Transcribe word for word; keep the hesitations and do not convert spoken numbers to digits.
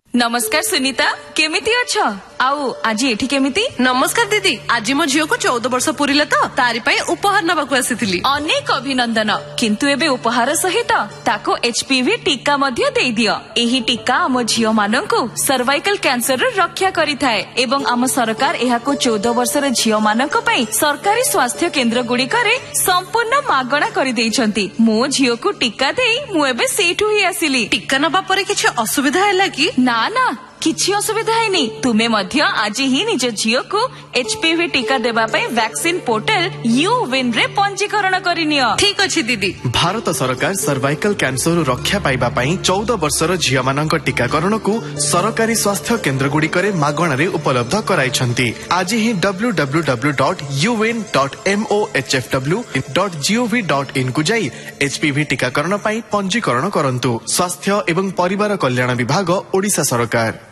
नमस्कार सुनीता केमिति अच्छा आउ आज एठी केमिति नमस्कार दीदी आज मो झियो को चौदह वर्ष पुरिले तो तारी पई उपहार नबाकू आसीथिली अनेक अभिनंदन किंतु एबे उपहार सहित ताको एचपीवी टीका मध्य देई दियो एही टीका हम झियो माननकु सर्वाइकल कैंसर रो रक्षा करिथाय एवं आम सरकार एहाको चौदह वर्षर झियो माननक पई सरकारी स्वास्थ्य केंद्र गुडी करे संपूर्ण मागणा करि देइछंती मो झियो को टीका देई मु एबे सेठु ही आसिली टीका नबा परे किछ असुविधा हैला कि ना ना किछि असुविधा है नहीं तुमे मध्य आज ही निज झियो को एचपीवी टीका देबा पई वैक्सीन पोर्टल यू विन रे पंजीकरण करिनियो ठीक अछि दीदी भारत सरकार सर्वाइकल कैंसर रक्षा पाइबा पई चौदह वर्षर झियो मानक टीकाकरण को सरकारी स्वास्थ्य केंद्र गुडी करे मागणा रे उपलब्ध कराइछंती आज ही W W W dot U win dot M O H F W dot G O V dot in को जाई एचपीवी टीकाकरण पई पंजीकरण करंतु स्वास्थ्य एवं परिवार कल्याण विभाग ओडिशा सरकार।